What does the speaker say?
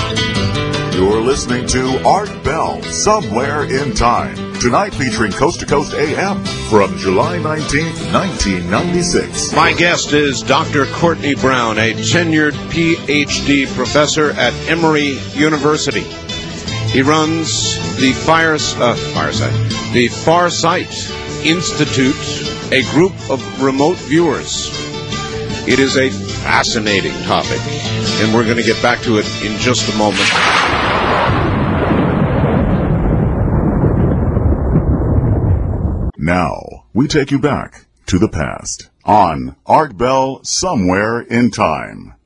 You're listening to Art Bell, Somewhere in Time. Tonight featuring Coast to Coast AM from July 19th, 1996. My guest is Dr. Courtney Brown, a tenured Ph.D. professor at Emory University. He runs the Farsight Institute, a group of remote viewers. It is a fascinating topic, and we're going to get back to it in just a moment. Now, we take you back to the past on Art Bell, Somewhere in Time.